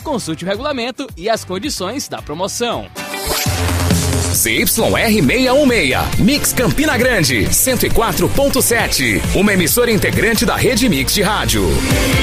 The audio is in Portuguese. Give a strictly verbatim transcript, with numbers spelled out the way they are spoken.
Consulte o regulamento e as condições da promoção. Z Y R seiscentos e dezesseis, Mix Campina Grande, cento e quatro ponto sete. Uma emissora integrante da Rede Mix de Rádio.